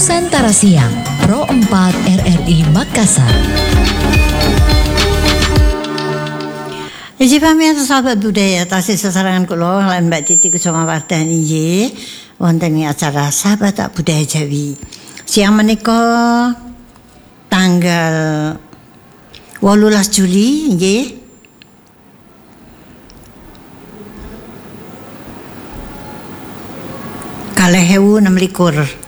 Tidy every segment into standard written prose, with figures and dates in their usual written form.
Nusantara Siang, Pro 4 RRI Makassar. Iji pamirsa sahabat budaya tasih sesarangan kula lan Mbak Titi Kusumawardhani nggih wonten ing acara Sahabat Budaya Jawi. Siang menika tanggal 18 Juli nggih. Kalih 2026.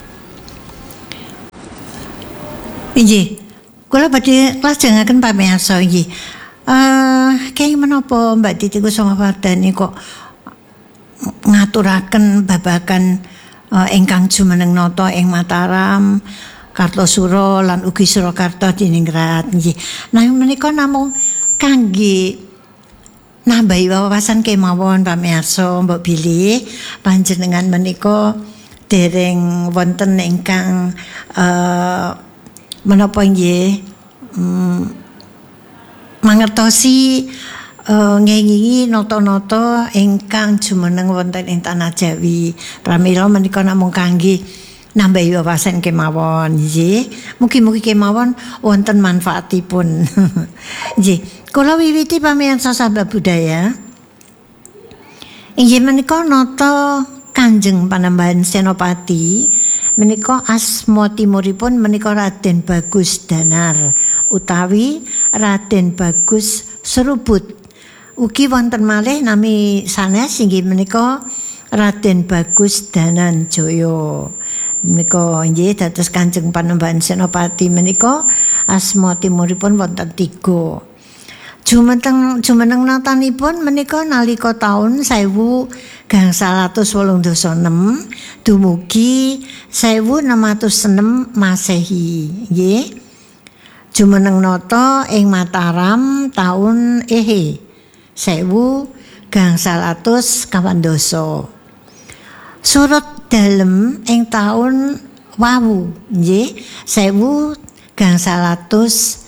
Inggih, kula badhe lajengaken pamirsa nggih. Kenging menapa Mbak Titi Kusumawardhani kok ngaturaken babagan ingkang jumeneng nata ing Mataram, Kartosuro lan ugi Surakarta Diningrat nggih. Nah menika namung kangge nambahi wawasan kemawon pamirsa mbok bilih panjenengan menika dereng wonten ingkang menapa nggih mangertosi ngengingi nata-nata ingkang jumeneng wonten ing tanah Jawi. Pramila menika namung kangge nambahi wawasan kemawon nggih. Mugi-mugi kemawon wonten manfaatipun. Nggih, kula wiwiti pamirsa sahabat budaya. Inggih menika nata Kanjeng Panembahan Senopati menika asma timuripun menika Raden Bagus Danar utawi Raden Bagus Serubut. Ugi wonten malih nami sanes inggih menika Raden Bagus Dananjaya. Menika nggih dados Kanjeng Panembahan Senopati menika asma timuripun wonten 3. Jumeneng natanipun menika nalika taun 1986 dumugi 1606 Masehi nggih. Jumeneng nata ing Mataram taun 1912. Surut dalem ing taun wawu nggih 1953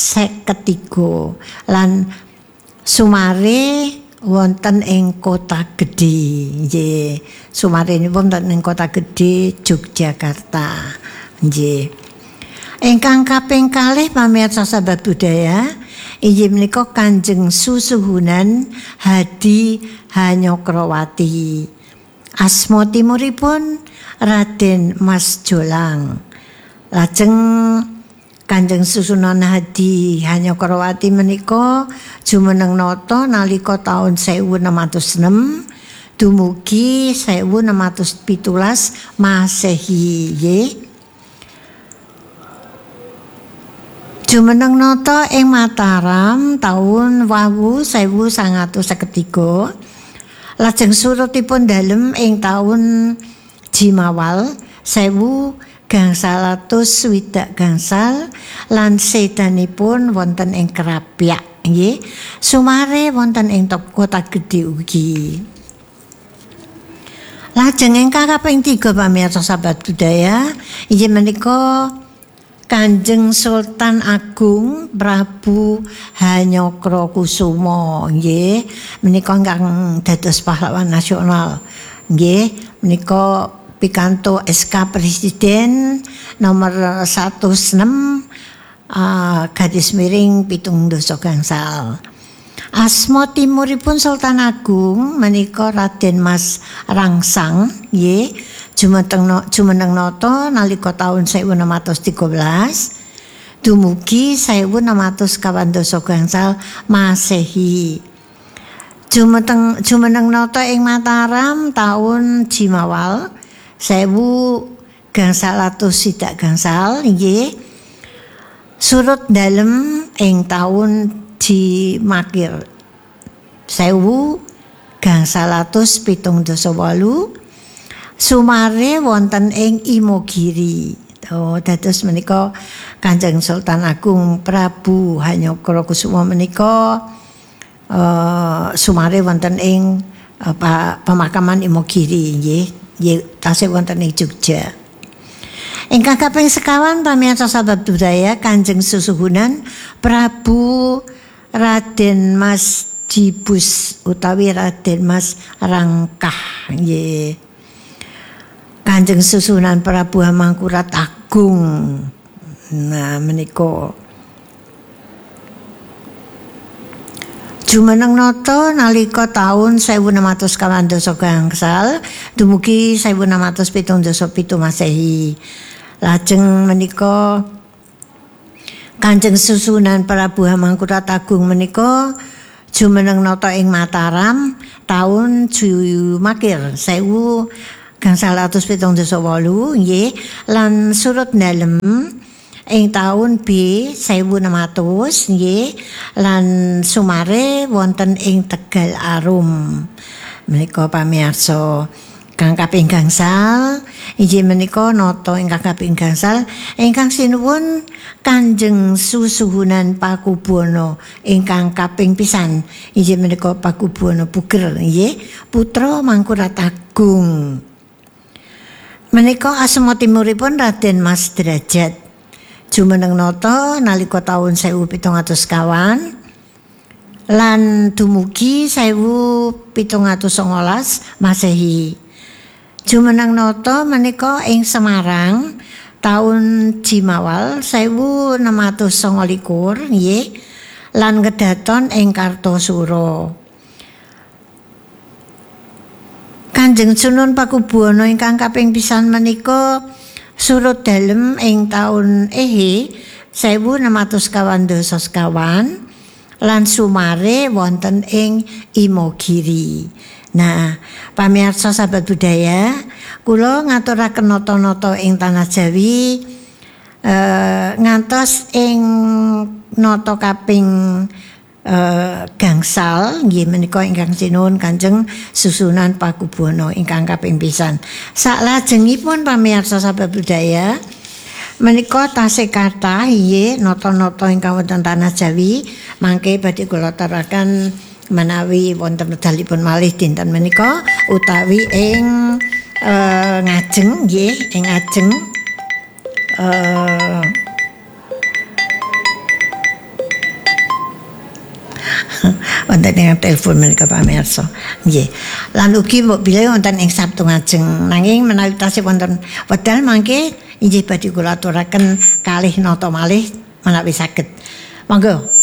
lan sumare wonten ing Kota Gedhe nggih. Sumarenipun wonten ing Kota Gedhe Yogyakarta nggih. Ingkang kaping kalih pamirsa sahabat budaya inggih menika Kanjeng Susuhunan Hadi Hanyokrawati. Asma timuripun Raden Mas Jolang. Lajeng Kanjeng Susuhunan Hadi Hanyokrawati menika jumeneng nata nalika taun 1606 dumugi 1617 Masehi nggih. Jumeneng nata ing Mataram taun wawu 1953. Lajeng surutipun dalem ing taun Jimawal 1960 lan sedanipun wonten ing Krapyak nggih. Sumare wonten ing Kota Gedhe ugi. Lajeng ingkang kaping 3 pamirsa sahabat budaya inggih menika Kanjeng Sultan Agung Prabu Hanyokrokusumo nggih. Menika ingkang dados pahlawan nasional nggih. Menika pikanto SK Presiden nomor 16 garis miring 17 Asma timuripun Sultan Agung menika Raden Mas Rangsang nggih. Jumeneng nata nalika taun 1613 dumugi 1612 Masehi. Jumeneng nata ing Mataram taun Jimawal 1960 nggih. Surut dalem ing taun Jimakir 1978 sumare wonten ing Imogiri. Dados menika Kanjeng Sultan Agung Prabu Hanyokrokusumo menika sumare wonten ing pemakaman Imogiri nggih. Tasih wonten ing Jogja. Ingkang kaping sekawan pamirsa sahabat budaya Kanjeng Susuhunan Prabu Raden Mas Jibus utawi Raden Mas Rangkah nggih. Kanjeng Susunan Prabu Mangkurat Agung. Nah menika jumeneng nata nalika taun 1612 gangsal dumugi 1677 Masehi. Lajeng menika Kanjeng Susunan Prabu Mangkurat Agung menika jumeneng nata ing Mataram taun Jumakir 1678 nggih lan surut dalem ing taun B 1600 nggih lan sumare wonten ing Tegal Arum. Menika pamirsa kang kaping gangsal inggih menika nata ingkang kaping gangsal ingkang sinuwun Kanjeng Susuhunan Pakubono ingkang kaping pisan inggih menika Pakubono Puger nggih putra Mangkurat Agung. Menika asma timuripun Raden Mas Derajat. Jumeneng nata nalika taun 1700 lan dumugi 1719 Masehi. Jumeneng nata menika ing Semarang taun Jimawal 1629 nggih lan kedaton ing Kartosura. Kanjeng Sunan Pakubuwana ingkang kaping pisan menika surut dalem ing taun 1622 lan sumare wonten ing Imogiri. Nah, pamirsa sahabat budaya, kula ngaturaken nata-nata ing tanah Jawi ngantos ing nata kaping gangsal nggih menika ingkang sinuwun Kanjeng Susunan Pakubono ingkang kaping pisan. Salajengipun pamirsa sahabat budaya menika tasih kathah nggih nata-nata ingkang wonten tanah Jawi mangke badhe kula aturaken menawi wonten wekdalipun malih dinten menika utawi ing ngajeng nggih ing ngajeng wonten ing telepon menika pamirsa. Nggih. Lan ugi bila wonten ing Sabtu ngajeng nanging menawi tasih wonten wedal mangke inggih badhe kula aturaken kalih nata malih menawi saged. Monggo